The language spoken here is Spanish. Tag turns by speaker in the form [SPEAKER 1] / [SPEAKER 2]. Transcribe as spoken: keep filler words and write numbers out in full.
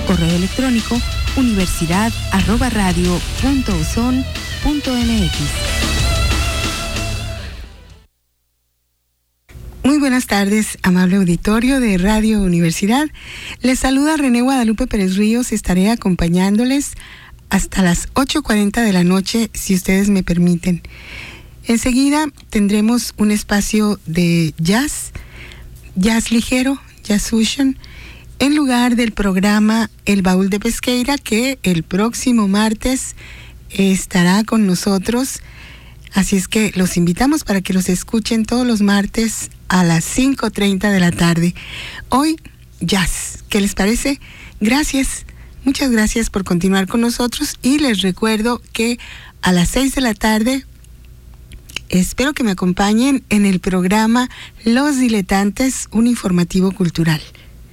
[SPEAKER 1] Correo electrónico universidad arroba radio punto uson punto mx. Muy buenas tardes, amable auditorio de Radio Universidad. Les saluda René Guadalupe Pérez Ríos. Estaré acompañándoles hasta las ocho cuarenta de la noche, si ustedes me permiten. Enseguida tendremos un espacio de jazz, jazz ligero, jazz fusion, en lugar del programa El Baúl de Pesqueira, que el próximo martes estará con nosotros. Así es que los invitamos para que los escuchen todos los martes a las cinco treinta de la tarde. Hoy, jazz. ¿Qué les parece? Gracias. Muchas gracias por continuar con nosotros y les recuerdo que a las seis de la tarde espero que me acompañen en el programa Los Diletantes, un informativo cultural.